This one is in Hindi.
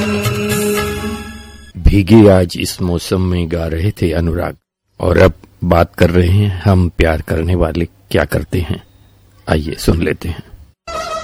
भीगे आज इस मौसम में गा रहे थे अनुराग। और अब बात कर रहे हैं हम प्यार करने वाले क्या करते हैं। आइए सुन लेते हैं।